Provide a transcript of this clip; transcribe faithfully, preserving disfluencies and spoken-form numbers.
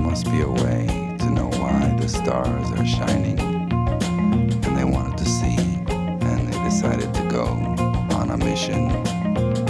must be a way to know why the stars are shining. And they wanted to see, and they decided to go on a mission.